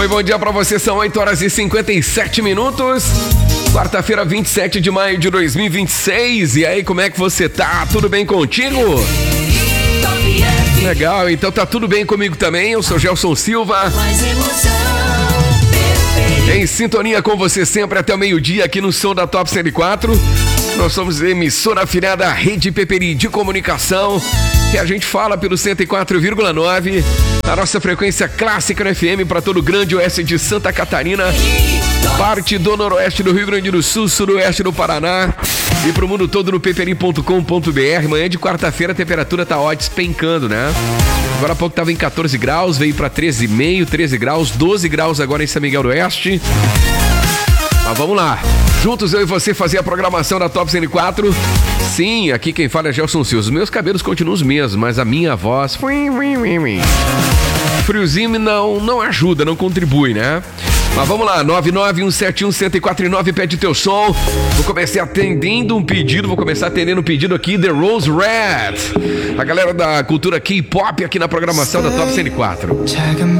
Oi, bom dia pra você, são 8 horas e 57 minutos. Quarta-feira, 27 de maio de 2026. E aí, como é que você tá? Tudo bem contigo? Legal, então tá tudo bem comigo também. Eu sou Gelson Silva. Em sintonia com você sempre até o meio-dia aqui no som da Top 104. Nós somos emissora afiliada à Rede Peperi de Comunicação. E a gente fala pelo 104,9, a nossa frequência clássica no FM para todo o grande oeste de Santa Catarina, parte do noroeste do Rio Grande do Sul, sudoeste do Paraná e para o mundo todo no peperi.com.br. Manhã de quarta-feira a temperatura tá despencando, né? Agora há pouco tava em 14 graus, veio para 13,5, 13 graus, 12 graus agora em São Miguel do Oeste. Mas vamos lá, juntos eu e você fazer a programação da Top 104. Sim, aqui quem fala é Gelson Silva. Os meus cabelos continuam os mesmos, mas a minha voz... friozinho não ajuda, não contribui, né? Mas vamos lá, 991711049, pede teu som. Vou começar atendendo um pedido aqui, The Rose Red. A galera da cultura K-pop aqui na programação da Top 104.